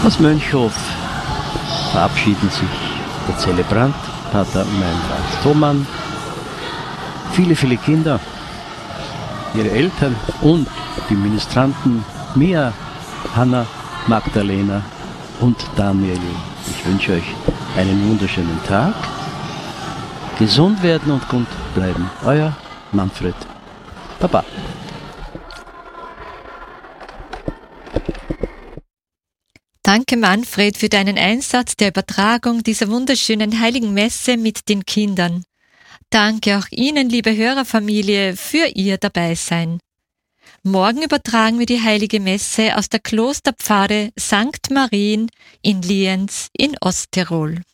Aus Mönchhof verabschieden sich der Zelebrant, Pater Meinrad Thomann, viele, viele Kinder, ihre Eltern und die Ministranten Mia, Hanna, Magdalena und Daniel. Ich wünsche euch einen wunderschönen Tag. Gesund werden und gesund bleiben. Euer Manfred. Baba. Danke Manfred für deinen Einsatz der Übertragung dieser wunderschönen Heiligen Messe mit den Kindern. Danke auch Ihnen, liebe Hörerfamilie, für Ihr Dabeisein. Morgen übertragen wir die Heilige Messe aus der Klosterpfarre St. Marien in Lienz in Osttirol.